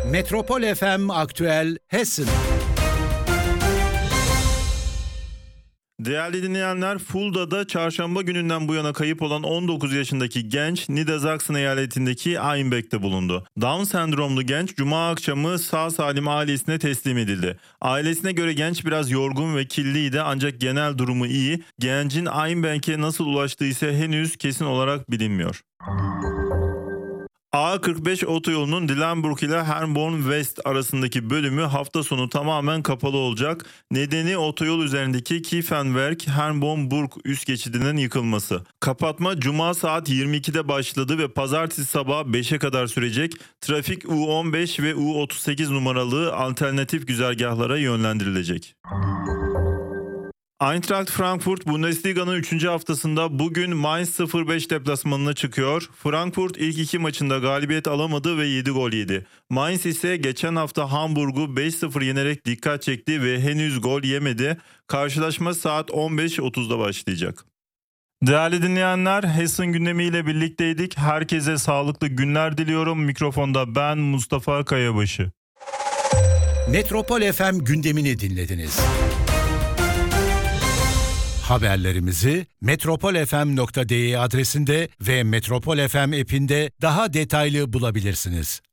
Metropol FM Aktüel Hessen. Değerli dinleyenler, Fulda'da çarşamba gününden bu yana kayıp olan 19 yaşındaki genç Niedersachsen eyaletindeki Einbeck'te bulundu. Down sendromlu genç cuma akşamı sağ salim ailesine teslim edildi. Ailesine göre genç biraz yorgun ve kirliydi ancak genel durumu iyi. Gencin Einbeck'e nasıl ulaştığı ise henüz kesin olarak bilinmiyor. A45 otoyolunun Dillenburg ile Herborn West arasındaki bölümü hafta sonu tamamen kapalı olacak. Nedeni otoyol üzerindeki Kiefenwerk Herborn-Burg üst geçidinin yıkılması. Kapatma cuma saat 22'de başladı ve pazartesi sabah 5'e kadar sürecek. Trafik U15 ve U38 numaralı alternatif güzergahlara yönlendirilecek. Eintracht Frankfurt Bundesliga'nın 3. haftasında bugün Mainz 05 deplasmanına çıkıyor. Frankfurt ilk 2 maçında galibiyet alamadı ve 7 gol yedi. Mainz ise geçen hafta Hamburg'u 5-0 yenerek dikkat çekti ve henüz gol yemedi. Karşılaşma saat 15.30'da başlayacak. Değerli dinleyenler, Hessen gündemiyle birlikteydik. Herkese sağlıklı günler diliyorum. Mikrofonda ben Mustafa Kayabaşı. Metropol FM gündemini dinlediniz. Haberlerimizi metropolfm.de adresinde ve Metropol FM app'inde daha detaylı bulabilirsiniz.